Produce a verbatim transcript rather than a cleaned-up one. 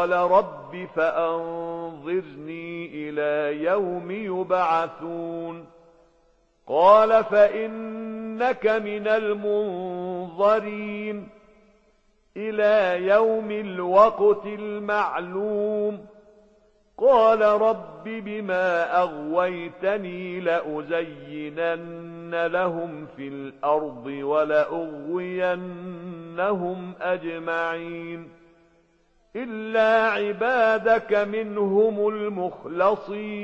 قال رب فأنظرني إلى يوم يبعثون قال فإنك من المنظرين إلى يوم الوقت المعلوم قال رب بما أغويتني لأزينن لهم في الأرض ولأغوينهم أجمعين إلا عبادك منهم المخلصين